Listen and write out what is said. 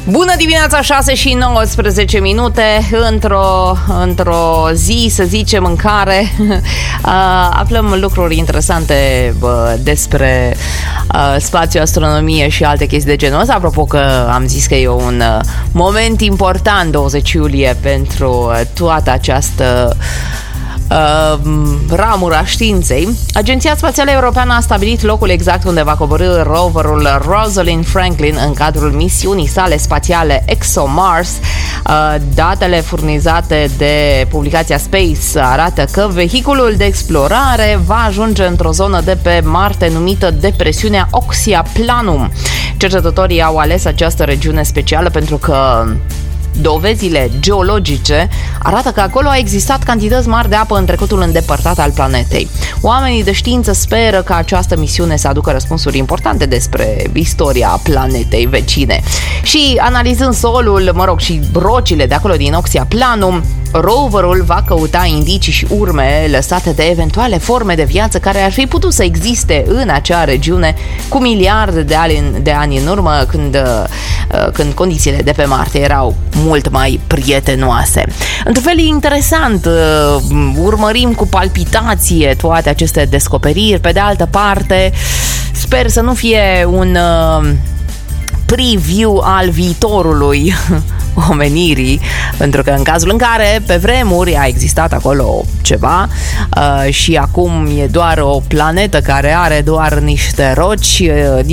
Bună dimineața, 6:19 într-o zi, să zicem, în care aflăm lucruri interesante despre spațiu, astronomie și alte chestii de genul ăsta. Apropo că am zis că e un moment important, 20 iulie, pentru toată această ramura științei. Agenția Spațială Europeană a stabilit locul exact unde va coborî roverul Rosalind Franklin în cadrul misiunii sale spațiale ExoMars. Datele furnizate de publicația Space arată că vehiculul de explorare va ajunge într-o zonă de pe Marte numită depresiunea Oxia Planum. Cercetătorii au ales această regiune specială pentru că dovezile geologice arată că acolo a existat cantități mari de apă în trecutul îndepărtat al planetei. Oamenii de știință speră că această misiune să aducă răspunsuri importante despre istoria planetei vecine. Și analizând solul, și rocile de acolo din Oxia Planum, roverul va căuta indicii și urme lăsate de eventuale forme de viață care ar fi putut să existe în acea regiune cu miliarde de ani în urmă, când condițiile de pe Marte erau mult mai prietenoase. Într-un fel interesant, urmărim cu palpitație toate aceste descoperiri. Pe de altă parte, sper să nu fie un preview al viitorului omenirii, pentru că în cazul în care pe vremuri a existat acolo ceva și acum e doar o planetă care are doar niște roci,